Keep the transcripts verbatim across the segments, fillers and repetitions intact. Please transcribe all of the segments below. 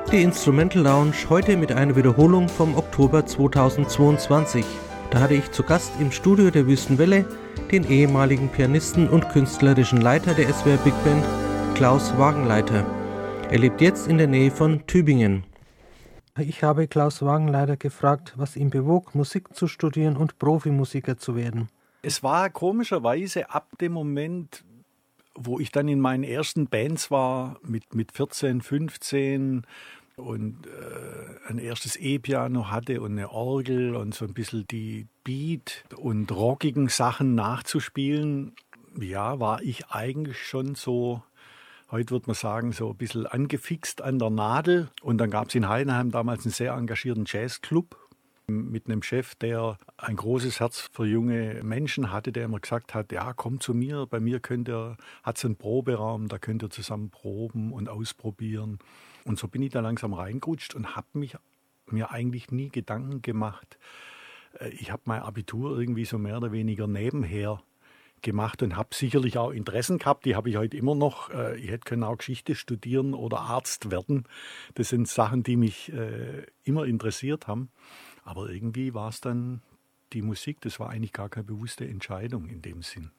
Die Instrumental Lounge heute mit einer Wiederholung vom Oktober zweitausendzweiundzwanzig. Da hatte ich zu Gast im Studio der Wüstenwelle den ehemaligen Pianisten und künstlerischen Leiter der S W R Big Band, Klaus Wagenleiter. Er lebt jetzt in der Nähe von Tübingen. Ich habe Klaus Wagenleiter gefragt, was ihn bewog, Musik zu studieren und Profimusiker zu werden. Es war komischerweise ab dem Moment, wo ich dann in meinen ersten Bands war, mit, mit vierzehn, fünfzehn und äh, ein erstes E-Piano hatte und eine Orgel und so ein bisschen die Beat- und rockigen Sachen nachzuspielen, ja, war ich eigentlich schon so, heute würde man sagen, so ein bisschen angefixt an der Nadel. Und dann gab es in Heidenheim damals einen sehr engagierten Jazzclub mit einem Chef, der ein großes Herz für junge Menschen hatte, der immer gesagt hat, ja, komm zu mir, bei mir könnt ihr, hat es einen Proberaum, da könnt ihr zusammen proben und ausprobieren. Und so bin ich da langsam reingerutscht und habe mich mir eigentlich nie Gedanken gemacht. Ich habe mein Abitur irgendwie so mehr oder weniger nebenher gemacht und habe sicherlich auch Interessen gehabt, die habe ich heute immer noch. Ich hätte können auch Geschichte studieren oder Arzt werden. Das sind Sachen, die mich immer interessiert haben. Aber irgendwie war es dann die Musik, das war eigentlich gar keine bewusste Entscheidung in dem Sinn.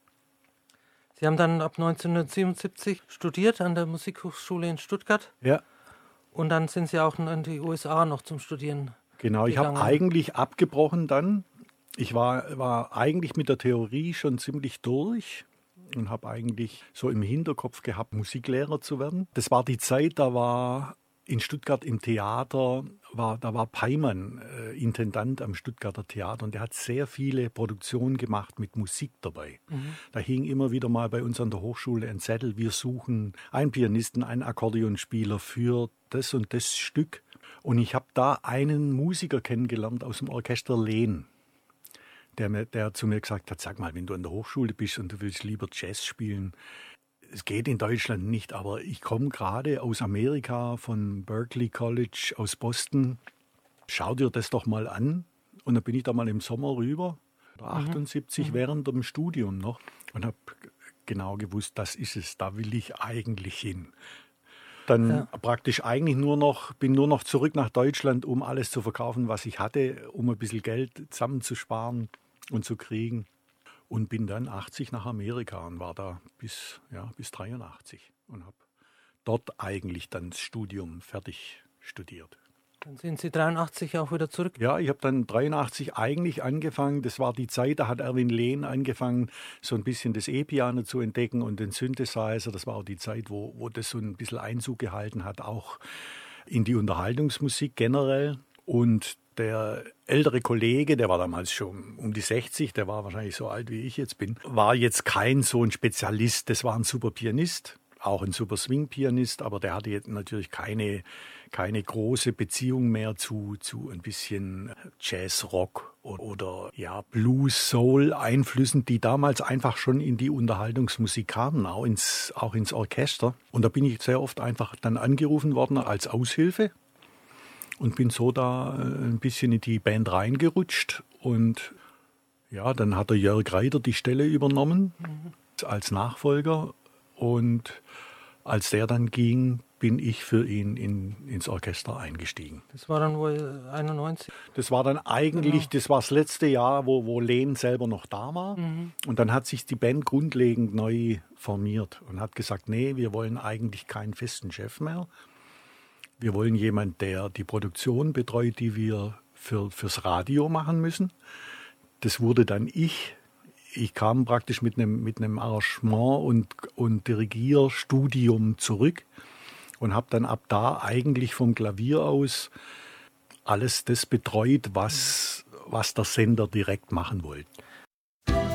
Sie haben dann ab neunzehnhundertsiebenundsiebzig studiert an der Musikhochschule in Stuttgart. Ja. Und dann sind Sie auch in die U S A noch zum Studieren Genau, ich habe eigentlich abgebrochen dann. Ich war, war eigentlich mit der Theorie schon ziemlich durch und habe eigentlich so im Hinterkopf gehabt, Musiklehrer zu werden. Das war die Zeit, da war in Stuttgart im Theater, war, da war Peimann äh, Intendant am Stuttgarter Theater und der hat sehr viele Produktionen gemacht mit Musik dabei. Mhm. Da hing immer wieder mal bei uns an der Hochschule ein Zettel, wir suchen einen Pianisten, einen Akkordeonspieler für das und das Stück. Und ich habe da einen Musiker kennengelernt aus dem Orchester Lehn, der, mir, der zu mir gesagt hat, sag mal, wenn du an der Hochschule bist und du willst lieber Jazz spielen, es geht in Deutschland nicht, aber ich komme gerade aus Amerika, von Berklee College aus Boston. Schau dir das doch mal an. Und dann bin ich da mal im Sommer rüber, achtundsiebzig, mhm. während dem Studium noch. Und habe genau gewusst, das ist es, da will ich eigentlich hin. Dann ja. praktisch eigentlich nur noch, bin nur noch zurück nach Deutschland, um alles zu verkaufen, was ich hatte, um ein bisschen Geld zusammenzusparen und zu kriegen. Und bin dann achtzig nach Amerika und war da bis, ja, bis dreiundachtzig und habe dort eigentlich dann das Studium fertig studiert. Dann sind Sie dreiundachtzig auch wieder zurück? Ja, ich habe dann dreiundachtzig eigentlich angefangen. Das war die Zeit, da hat Erwin Lehn angefangen, so ein bisschen das E-Piano zu entdecken und den Synthesizer. Das war auch die Zeit, wo, wo das so ein bisschen Einzug gehalten hat, auch in die Unterhaltungsmusik generell. Und der ältere Kollege, der war damals schon um die sechzig, der war wahrscheinlich so alt, wie ich jetzt bin, war jetzt kein so ein Spezialist. Das war ein super Pianist, auch ein super Swing-Pianist, aber der hatte jetzt natürlich keine, keine große Beziehung mehr zu, zu ein bisschen Jazz-Rock oder, oder ja, Blues-Soul-Einflüssen, die damals einfach schon in die Unterhaltungsmusik kamen, auch ins, auch ins Orchester. Und da bin ich sehr oft einfach dann angerufen worden als Aushilfe. Und bin so da ein bisschen in die Band reingerutscht. Und ja, dann hat der Jörg Reiter die Stelle übernommen mhm. als Nachfolger. Und als der dann ging, bin ich für ihn in, ins Orchester eingestiegen. Das war dann wohl einundneunzig? Das war dann eigentlich, genau. Das war das letzte Jahr, wo, wo Lehn selber noch da war. Mhm. Und dann hat sich die Band grundlegend neu formiert und hat gesagt, nee, wir wollen eigentlich keinen festen Chef mehr. Wir wollen jemanden, der die Produktion betreut, die wir für, fürs Radio machen müssen. Das wurde dann ich. Ich kam praktisch mit einem, mit einem Arrangement- und, und Dirigierstudium zurück und habe dann ab da eigentlich vom Klavier aus alles das betreut, was, was der Sender direkt machen wollte.